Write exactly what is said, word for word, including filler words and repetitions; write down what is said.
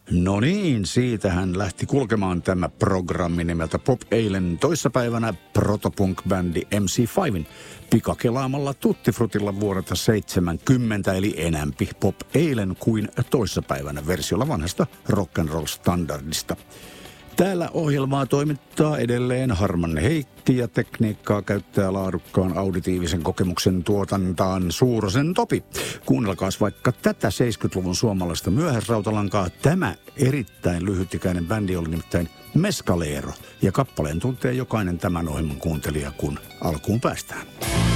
No niin, siitähän lähti kulkemaan tämä programmi nimeltä Pop eilen toissapäivänä protopunk-bändi M C viiden pikakelaamalla Tuttifrutilla vuodelta seitsemänkymmentä, eli enämpi Pop eilen kuin toissapäivänä versiolla vanhasta rock'n'roll-standardista. Täällä ohjelmaa toimittaa edelleen Harmanne Heitti ja tekniikkaa käyttää laadukkaan auditiivisen kokemuksen tuotantaan Suurosen Topi. Kuunnelkaas vaikka tätä seitsemänkymmentäluvun suomalaista myöhäisrautalankaa. Tämä erittäin lyhytikäinen bändi oli nimittäin Mescalero. Ja kappaleen tuntee jokainen tämän ohjelman kuuntelija, kun alkuun päästään.